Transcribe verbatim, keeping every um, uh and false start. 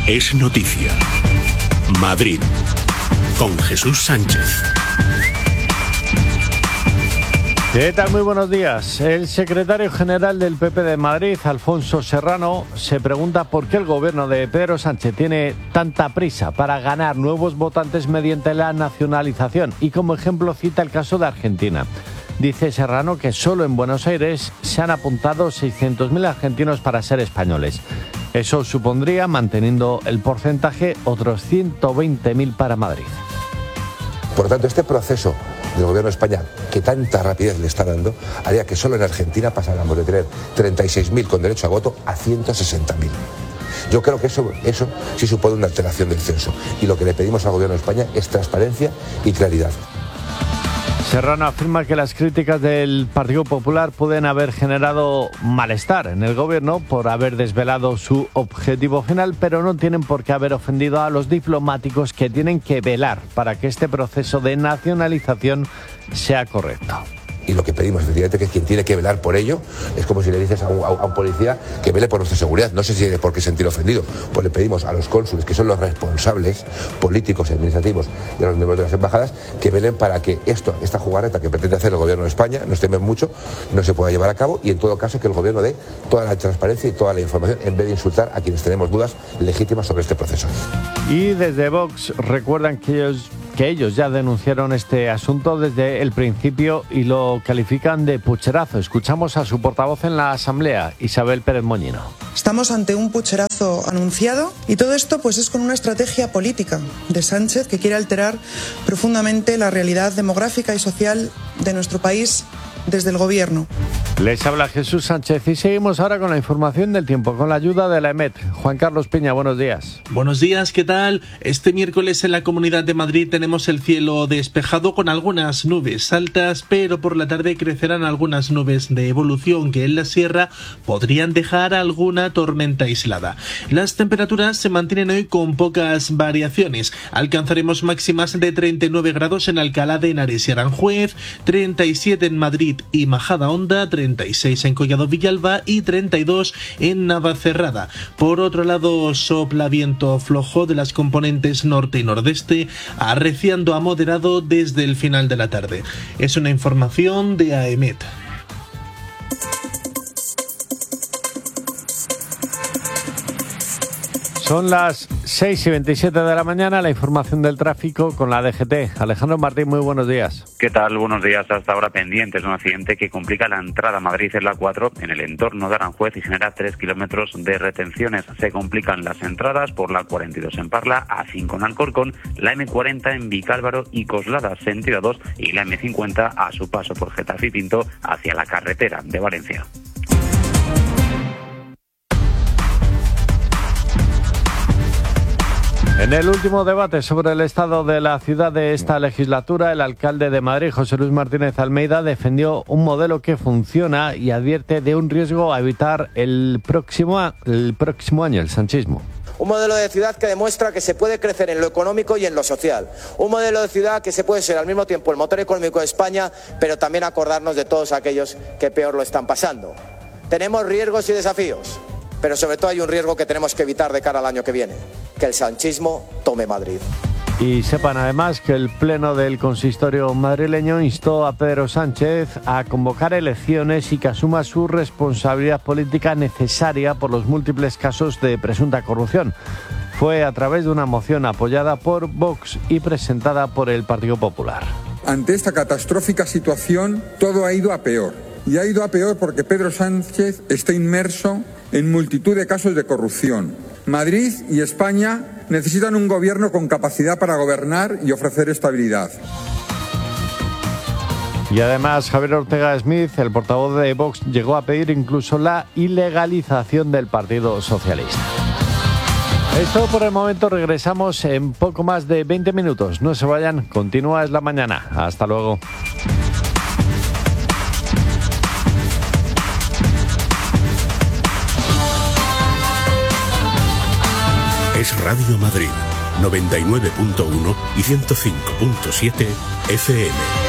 Es noticia. Madrid, con Jesús Sánchez. ¿Qué tal? Muy buenos días. El secretario general del P P de Madrid, Alfonso Serrano, se pregunta por qué el gobierno de Pedro Sánchez tiene tanta prisa para ganar nuevos votantes mediante la nacionalización, y como ejemplo cita el caso de Argentina. Dice Serrano que solo en Buenos Aires se han apuntado seiscientos mil argentinos para ser españoles. Eso supondría, manteniendo el porcentaje, otros ciento veinte mil para Madrid. Por lo tanto, este proceso del gobierno de España, que tanta rapidez le está dando, haría que solo en Argentina pasáramos de tener treinta y seis mil con derecho a voto a ciento sesenta mil. Yo creo que eso, eso sí supone una alteración del censo, y lo que le pedimos al gobierno de España es transparencia y claridad. Serrano afirma que las críticas del Partido Popular pueden haber generado malestar en el gobierno por haber desvelado su objetivo final, pero no tienen por qué haber ofendido a los diplomáticos que tienen que velar para que este proceso de nacionalización sea correcto. Y lo que pedimos, efectivamente, que quien tiene que velar por ello es como si le dices a un, a un policía que vele por nuestra seguridad. No sé si tiene por qué sentir ofendido. Pues le pedimos a los cónsules, que son los responsables políticos y administrativos, y a los miembros de las embajadas, que velen para que esto, esta jugarreta que pretende hacer el gobierno de España, nos temen mucho, no se pueda llevar a cabo, y en todo caso que el gobierno dé toda la transparencia y toda la información, en vez de insultar a quienes tenemos dudas legítimas sobre este proceso. Y desde Vox recuerdan que ellos... que ellos ya denunciaron este asunto desde el principio y lo califican de pucherazo. Escuchamos a su portavoz en la Asamblea, Isabel Pérez Moñino. Estamos ante un pucherazo anunciado, y todo esto pues es con una estrategia política de Sánchez que quiere alterar profundamente la realidad demográfica y social de nuestro país desde el gobierno. Les habla Jesús Sánchez y seguimos ahora con la información del tiempo, con la ayuda de la EMET. Juan Carlos Piña, buenos días. Buenos días, ¿qué tal? Este miércoles en la Comunidad de Madrid tenemos el cielo despejado con algunas nubes altas, pero por la tarde crecerán algunas nubes de evolución que en la sierra podrían dejar alguna tormenta aislada. Las temperaturas se mantienen hoy con pocas variaciones. Alcanzaremos máximas de treinta y nueve grados en Alcalá de Henares y Aranjuez, treinta y siete en Madrid y Majadahonda, treinta y seis en Collado Villalba y treinta y dos en Navacerrada. Por otro lado, sopla viento flojo de las componentes norte y nordeste, arreciando a moderado desde el final de la tarde. Es una información de AEMET. Son las seis y veintisiete de la mañana, la información del tráfico con la D G T. Alejandro Martín, muy buenos días. ¿Qué tal? Buenos días. Hasta ahora pendientes de un accidente que complica la entrada a Madrid en la cuatro en el entorno de Aranjuez y genera tres kilómetros de retenciones. Se complican las entradas por la cuarenta y dos en Parla, A cinco en Alcorcón, la eme cuarenta en Vicálvaro y Coslada, sentido dos, y la eme cincuenta a su paso por Getafe y Pinto hacia la carretera de Valencia. En el último debate sobre el estado de la ciudad de esta legislatura, el alcalde de Madrid, José Luis Martínez Almeida, defendió un modelo que funciona y advierte de un riesgo a evitar el próximo, el próximo año, el sanchismo. Un modelo de ciudad que demuestra que se puede crecer en lo económico y en lo social. Un modelo de ciudad que se puede ser al mismo tiempo el motor económico de España, pero también acordarnos de todos aquellos que peor lo están pasando. Tenemos riesgos y desafíos, pero sobre todo hay un riesgo que tenemos que evitar de cara al año que viene: que el sanchismo tome Madrid. Y sepan además que el Pleno del Consistorio madrileño instó a Pedro Sánchez a convocar elecciones y que asuma su responsabilidad política necesaria por los múltiples casos de presunta corrupción. Fue a través de una moción apoyada por Vox y presentada por el Partido Popular. Ante esta catastrófica situación, todo ha ido a peor. Y ha ido a peor porque Pedro Sánchez está inmerso en multitud de casos de corrupción. Madrid y España necesitan un gobierno con capacidad para gobernar y ofrecer estabilidad. Y además, Javier Ortega Smith, el portavoz de Vox, llegó a pedir incluso la ilegalización del Partido Socialista. Es todo por el momento. Regresamos en poco más de veinte minutos. No se vayan, continúa Es la Mañana. Hasta luego. Es Radio Madrid, noventa y nueve punto uno y ciento cinco punto siete F M.